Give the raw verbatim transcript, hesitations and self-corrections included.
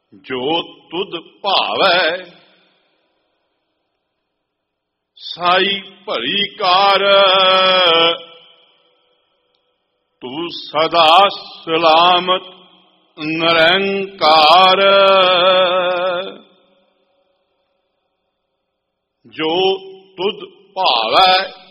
ਜੋ ਤੁਧ ਭਾਵੈ ਸਾਈ ਭਲੀ ਕਾਰ, ਤੂੰ ਸਦਾ ਸਲਾਮਤ ਨਿਰੰਕਾਰ। ਜੋ ਤੁਧ ਭਾਵੈ